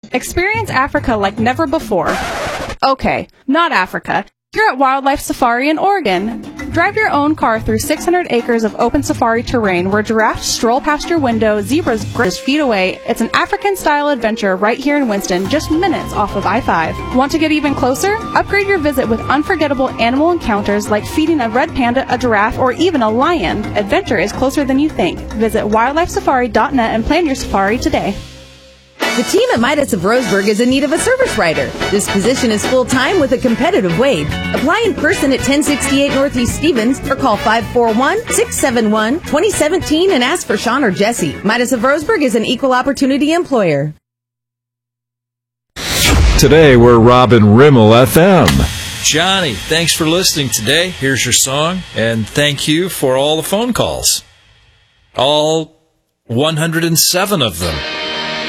Experience Africa like never before. Okay, not Africa. You're at Wildlife Safari in Oregon. Drive your own car through 600 acres of open safari terrain where giraffes stroll past your window, zebras just feet away. It's an African-style adventure right here in Winston, just minutes off of I-5. Want to get even closer? Upgrade your visit with unforgettable animal encounters like feeding a red panda, a giraffe, or even a lion. Adventure is closer than you think. Visit wildlifesafari.net and plan your safari today. The team at Midas of Roseburg is in need of a service writer. This position is full-time with a competitive wage. Apply in person at 1068 Northeast Stevens or call 541-671-2017 and ask for Sean or Jesse. Midas of Roseburg is an equal opportunity employer. Today we're Robin Rimmel FM. Johnny, thanks for listening today. Here's your song, and thank you for all the phone calls. All 107 of them.